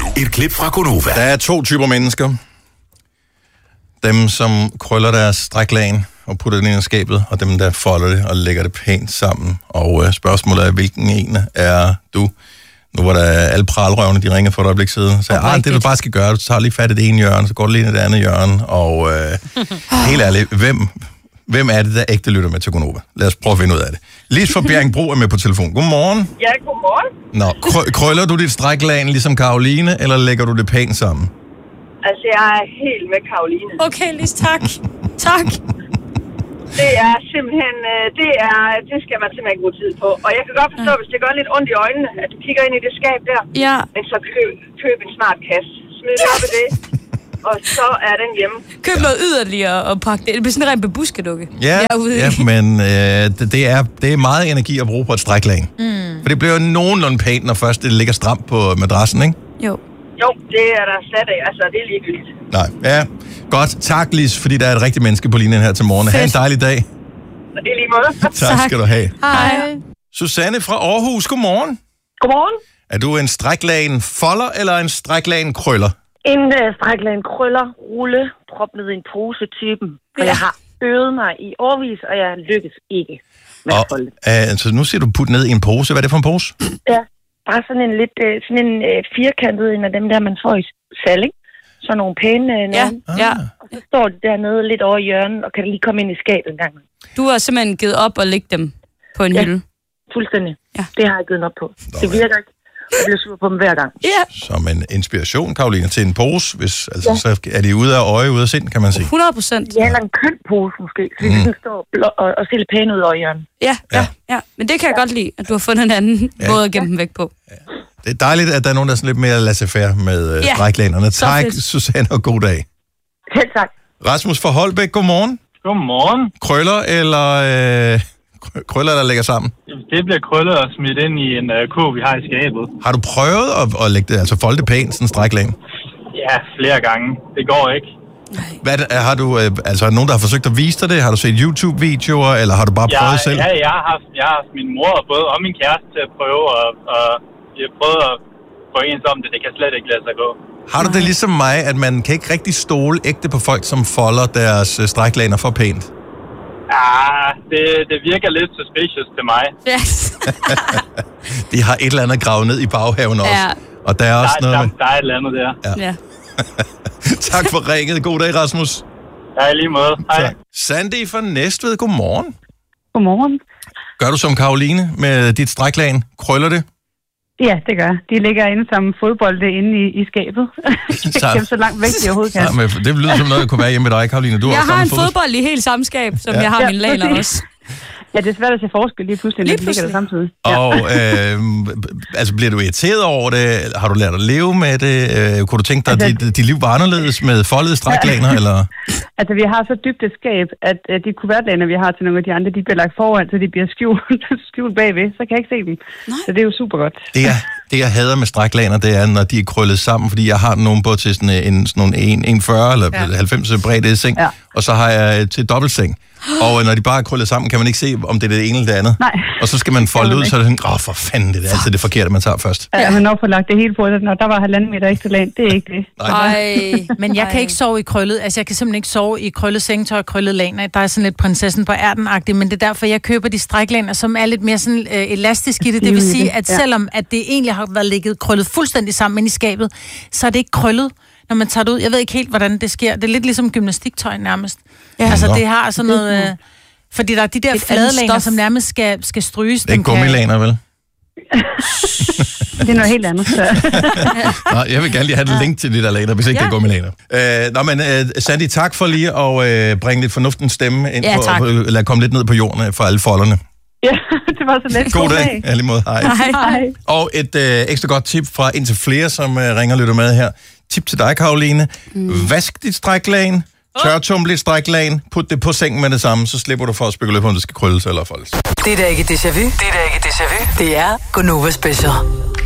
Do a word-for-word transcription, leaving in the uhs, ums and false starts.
Et klip fra Gonova. Der er to typer mennesker. Dem, som krøller deres stræklagen og putter det ind i skabet, og dem, der folder det og lægger det pænt sammen. Og øh, spørgsmålet er, hvilken en er du? Nu var der alle pralrøvene, de ringede for et øjeblik siden. Så ah, det du bare skal gøre, du tager lige fat i det ene hjørne, så går du lige ind i det andet hjørne. Og øh, helt ærligt, hvem, hvem er det, der ægte lytter med til Gonova? Lad os prøve at finde ud af det. Lis fra Bjerringbro er med på telefon. Godmorgen. Ja, godmorgen. Nå, krø- krøller du dit stræklagen ligesom Karoline, eller lægger du det pænt sammen? Altså, jeg er helt med Karoline. Okay, Lis, tak. Tak. Det er simpelthen, det er, det skal man simpelthen ikke bruge tid på. Og jeg kan godt forstå, hvis det gør lidt ondt i øjnene, at du kigger ind i det skab der. Ja. Men så køb, køb en smart kasse. Smid det op i det, og så er den hjemme. Køb noget yderligere og pakke det. Det bliver sådan en ren bebuskedukke. Ja, ja, men øh, det, det, er, det er meget energi at bruge på et stræklagen. Mm. For det bliver jo nogenlunde pænt, når først det ligger stramt på madrassen, ikke? Jo. Jo, det er der slet af. Altså, det er ligegyldigt. Nej, ja. Godt. Tak, Lis, fordi der er et rigtigt menneske på linjen her til morgen. Ha' en dejlig dag. Og det er lige måde. Tak, tak skal du have. Hej. Susanne fra Aarhus, godmorgen. Godmorgen. Er du en stræklagen folder eller en stræklagen krøller? En uh, stræklagen krøller, rulle, prop ned i en pose-typen. For ja. Jeg har øvet mig i årvis, og jeg lykkes ikke med og, at folde. Uh, altså, nu siger du put ned i en pose. Hvad er det for en pose? Ja, bare sådan en lidt uh, sådan en uh, firkantet en af dem der, man får i salg, ikke? Så nogle pæne uh, ja. nogle. Ja. Og så står det dernede lidt over i hjørnet, og kan lige komme ind i skabet en gang. Du har simpelthen givet op og lægge dem på en ja. hylde. Fuldstændig. Ja. Det har jeg givet op på. Nå, det virker ikke. Jeg bliver sur på dem hver gang. Ja. Som en inspiration, Karoline, til en pose. Hvis, altså, ja. Så er de ude af øje, ude af sind, kan man sige. hundrede procent. Ja, eller en køn pose måske. Så mm. den står blå, og, og ser lidt pæne ud over hjørnet. Ja, ja, ja. Men det kan jeg ja. godt lide, at du har fundet en anden ja. måde at gemme dem væk på. Ja. Det er dejligt, at der er nogen, der er sådan lidt mere laissez-faire med ja. stræklænerne. Tak, Susanne, og god dag. Selv tak. Rasmus fra Holbæk, godmorgen. Godmorgen. Krøller eller... Øh, krøller, der ligger sammen? Det bliver krøllet og smidt ind i en uh, kurv, vi har i skabet. Har du prøvet at, at lægge det, altså folde det pænt, sådan en stræklæn? Ja, flere gange. Det går ikke. Hvad har du, øh, altså er der nogen, der har forsøgt at vise dig det? Har du set YouTube-videoer, eller har du bare ja, prøvet selv? Ja, jeg har haft, jeg har haft min mor og både og min kæreste til at prøve, og, og jeg har prøvet at få ens om det. Det kan slet ikke lade sig gå. Har du det ligesom mig, at man kan ikke rigtig stole ægte på folk, som folder deres øh, stræklæner for pænt? Ah, det, det virker lidt suspicious til mig. Yes. De har et eller andet gravet ned i baghaven også. Ja. Og der er også der, noget der, med... der er et eller andet der. Ja. ja. Tak for ringet. God dag, Rasmus. Ja, i lige måde. Hej. Tak. Sandy fra Næstved, godmorgen. Godmorgen. Gør du som Karoline med dit stræklagen? Krøller det? Ja, det gør. De ligger inde som fodbolde inde i, i skabet. Så, så langt væk, de overhovedet kan. Ja, det lyder som noget, der kunne være hjemme med dig, Karoline. Du jeg har, har en fodbold. fodbold i helt samme skab, som ja. jeg har ja, min laner også. Ja, det er svært at se forskel lige pludselig, lige pludselig. Ligger det samtidig. Ja. Og øh, altså, bliver du irriteret over det? Har du lært at leve med det? Øh, kunne du tænke dig, at altså, dit, dit liv var anderledes med foldede stræklaner? Ja. Eller? Altså, vi har så dybt et skab, at uh, de kuvertlaner, vi har til nogle af de andre, de bliver lagt foran, så de bliver skjult, skjult bagved. Så kan jeg ikke se dem. Nej. Så det er jo super godt. Det er Det, jeg hader med stræklaner, det er, når de er krøllet sammen, fordi jeg har nogen på til sådan en, sådan en, en fyrre eller ja. halvfems bredde seng, ja. og så har jeg til dobbeltseng. Og når de bare er krøllet sammen, kan man ikke se, om det er det ene eller det andet. Nej. Og så skal man folde ud, så er det sådan, åh, oh, for fanden, det er altid det forkerte, man tager først. Ja, men når får lagt det hele på, når der var halvanden meter ekstra land, det er ikke det. Ej, men jeg kan ikke sove i krøllet, altså jeg kan simpelthen ikke sove i krøllet sengetøj og krøllet laner. Der er sådan lidt prinsessen på ærten-agtigt, men det er derfor, jeg køber de stræklaner, som er lidt mere sådan øh, elastisk i det. Det vil sige, at selvom at det egentlig har været ligget krøllet fuldstændig sammen ind i skabet, så er det ikke krøllet, når man tager det ud. Jeg ved ikke helt, hvordan det sker. Det er lidt ligesom gymnastiktøj nærmest. Ja. Altså det har sådan noget... Øh, fordi der er de der fladelaner, som nærmest skal, skal stryges. Det er gummilaner, vel? Det er noget helt andet. Nå, jeg vil gerne lige have et link til de der laner, hvis ikke ja. det er gummilaner. Øh, nå, men uh, Sandy, tak for lige at uh, bringe lidt fornuftens stemme ind, ja, på, og lade komme lidt ned på jorden for alle folderne. Ja, det var så lidt. God dag. Ja, lige måde. Hej. Hej. Hej. Og et uh, ekstra godt tip fra indtil flere, som uh, ringer og lytter med her. Tip til dig, Karoline. Mm. Vask dit stræklagen. Tørretumle dit stræklagen. Put det på sengen med det samme, så slipper du for at spekulere på, om det skal krølles eller foldes. Det er da ikke déjà vu. Det er da ikke déjà vu. Det er Gonova Special.